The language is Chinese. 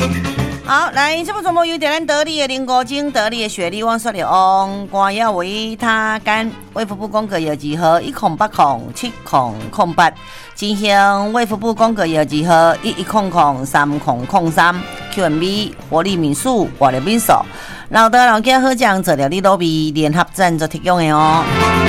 好，来，这部节目由咱得力的林国精、得力的雪莉网说的on，关要为他干。卫福部公告药剂号108070008，进行卫福部公告药剂号11003003 QMB 活力民宿活力民宿，老德老家好酱做料理都比联合赞助提供的哦。